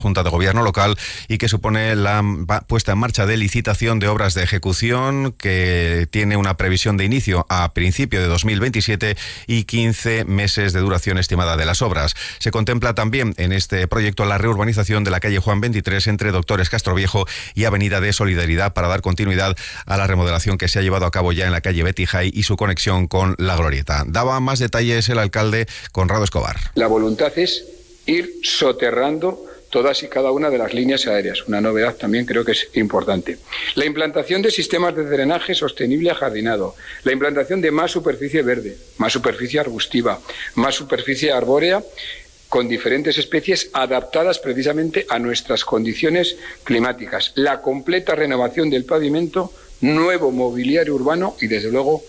Junta de Gobierno local y que supone la puesta en marcha de licitación de obras de ejecución que tiene una previsión de inicio a principio de 2027 y 15 meses de duración estimada de las obras. Se contempla también en este proyecto la reurbanización de la calle Juan 23 entre Doctores Castroviejo y Avenida de Solidaridad para dar continuidad a la remodelación que se ha llevado a cabo ya en la calle Betty Jay y su conexión con La Glorieta. Daba más detalles el alcalde Conrado Escobar. La voluntad es ir soterrando todas y cada una de las líneas aéreas. Una novedad también creo que es importante. La implantación de sistemas de drenaje sostenible ajardinado. La implantación de más superficie verde, más superficie arbustiva, más superficie arbórea con diferentes especies adaptadas precisamente a nuestras condiciones climáticas. La completa renovación del pavimento, nuevo mobiliario urbano y, desde luego,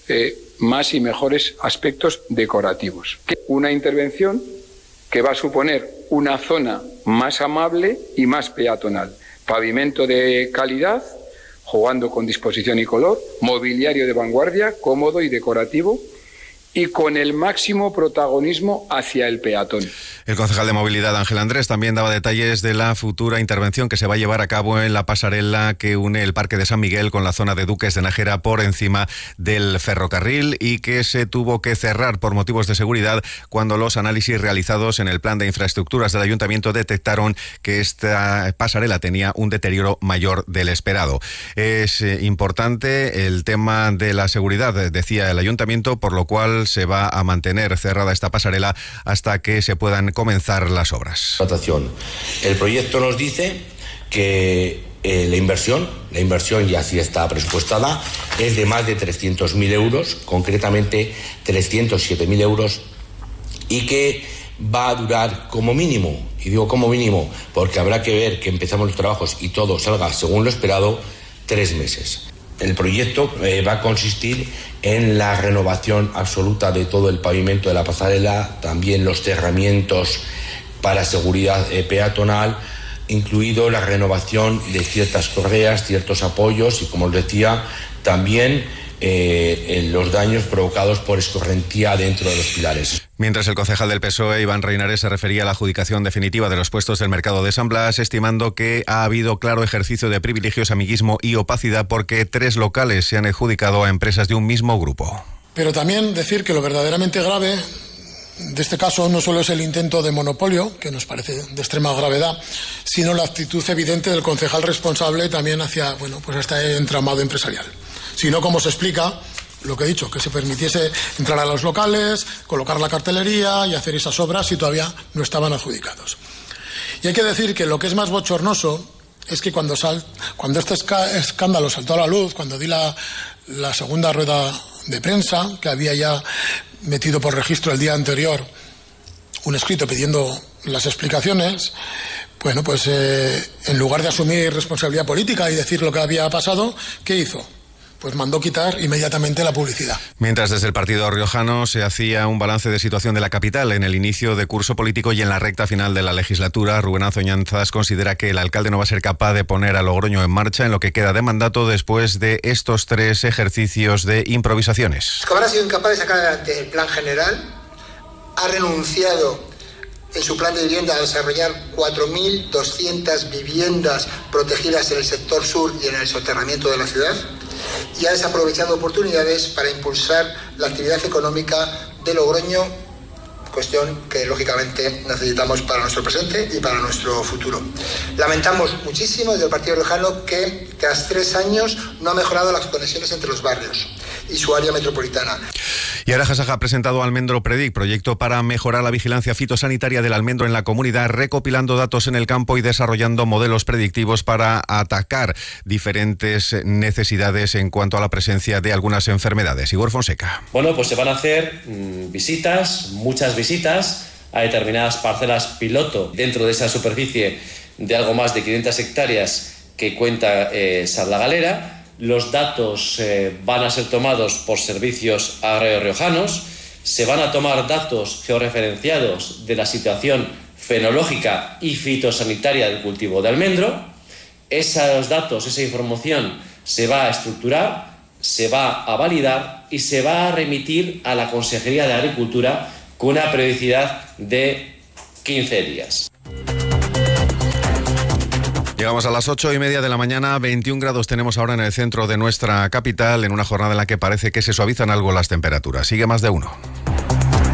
más y mejores aspectos decorativos. Una intervención que va a suponer una zona más amable y más peatonal. Pavimento de calidad, jugando con disposición y color, mobiliario de vanguardia, cómodo y decorativo, y con el máximo protagonismo hacia el peatón. El concejal de Movilidad, Ángel Andrés, también daba detalles de la futura intervención que se va a llevar a cabo en la pasarela que une el Parque de San Miguel con la zona de Duques de Nájera por encima del ferrocarril y que se tuvo que cerrar por motivos de seguridad cuando los análisis realizados en el plan de infraestructuras del Ayuntamiento detectaron que esta pasarela tenía un deterioro mayor del esperado. Es importante el tema de la seguridad, decía el Ayuntamiento, por lo cual se va a mantener cerrada esta pasarela hasta que se puedan comenzar las obras. El proyecto nos dice que la inversión ya sí está presupuestada, es de más de 300.000 euros, concretamente 307.000 euros, y que va a durar como mínimo, y digo como mínimo porque habrá que ver que empezamos los trabajos y todo salga según lo esperado, 3 meses. El proyecto va a consistir en la renovación absoluta de todo el pavimento de la pasarela, también los cerramientos para seguridad peatonal, incluido la renovación de ciertas correas, ciertos apoyos y, como os decía, también los daños provocados por escorrentía dentro de los pilares. Mientras el concejal del PSOE, Iván Reinares, se refería a la adjudicación definitiva de los puestos del mercado de San Blas, estimando que ha habido claro ejercicio de privilegios, amiguismo y opacidad porque 3 locales se han adjudicado a empresas de un mismo grupo. Pero también decir que lo verdaderamente grave de este caso no solo es el intento de monopolio, que nos parece de extrema gravedad, sino la actitud evidente del concejal responsable también hacia este entramado empresarial. Si no, ¿cómo se explica lo que he dicho, que se permitiese entrar a los locales, colocar la cartelería y hacer esas obras si todavía no estaban adjudicados? Y hay que decir que lo que es más bochornoso es que cuando este escándalo saltó a la luz, cuando di la segunda rueda de prensa, que había ya metido por registro el día anterior un escrito pidiendo las explicaciones, en lugar de asumir responsabilidad política y decir lo que había pasado, ¿qué hizo? Pues mandó quitar inmediatamente la publicidad. Mientras desde el partido riojano se hacía un balance de situación de la capital en el inicio de curso político y en la recta final de la legislatura, Rubén Azoñanzas considera que el alcalde no va a ser capaz de poner a Logroño en marcha en lo que queda de mandato después de estos 3 ejercicios de improvisaciones. Escobar ha sido incapaz de sacar adelante el plan general, ha renunciado en su plan de vivienda a desarrollar 4.200 viviendas protegidas en el sector sur y en el soterramiento de la ciudad, y ha desaprovechado oportunidades para impulsar la actividad económica de Logroño, cuestión que lógicamente necesitamos para nuestro presente y para nuestro futuro. Lamentamos muchísimo desde el Partido Riojano que tras 3 años no ha mejorado las conexiones entre los barrios y su área metropolitana. Y Arajasaja ha presentado Almendro Predic, proyecto para mejorar la vigilancia fitosanitaria del almendro en la comunidad, recopilando datos en el campo y desarrollando modelos predictivos para atacar diferentes necesidades en cuanto a la presencia de algunas enfermedades. Igor Fonseca. Pues se van a hacer muchas visitas a determinadas parcelas piloto dentro de esa superficie de algo más de 500 hectáreas que cuenta Sarla Galera. Los datos van a ser tomados por servicios agrarios riojanos, se van a tomar datos georreferenciados de la situación fenológica y fitosanitaria del cultivo de almendro. Esos datos, esa información se va a estructurar, se va a validar y se va a remitir a la Consejería de Agricultura con una periodicidad de 15 días. Llegamos a las 8:30 de la mañana, 21 grados tenemos ahora en el centro de nuestra capital, en una jornada en la que parece que se suavizan algo las temperaturas. Sigue Más de Uno.